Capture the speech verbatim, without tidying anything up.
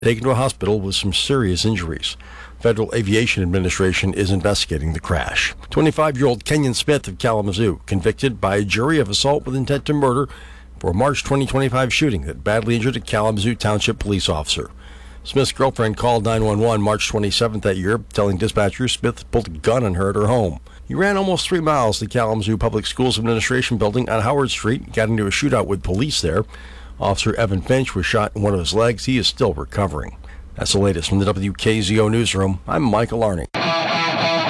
taken to a hospital with some serious injuries. Federal Aviation Administration is investigating the crash. twenty-five-year-old Kenyon Smith of Kalamazoo, convicted by a jury of assault with intent to murder for a March twenty twenty-five shooting that badly injured a Kalamazoo Township police officer. Smith's girlfriend called nine one one March twenty-seventh that year, telling dispatchers Smith pulled a gun on her at her home. He ran almost three miles to the Kalamazoo Public Schools Administration building on Howard Street, got into a shootout with police there. Officer Evan Finch was shot in one of his legs. He is still recovering. That's the latest from the W K Z O Newsroom. I'm Michael Arning.